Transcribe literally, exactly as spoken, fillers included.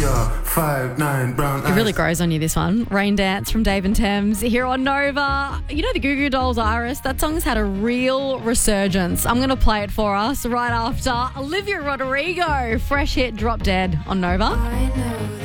are five nine brown eyes. It really grows on you, this one. Rain Dance from Dave and Thames here on Nova. You know the Goo Goo Dolls, Iris? That song's had a real resurgence. I'm going to play it for us right after Olivia Rodrigo. Fresh hit, Drop Dead on Nova. I know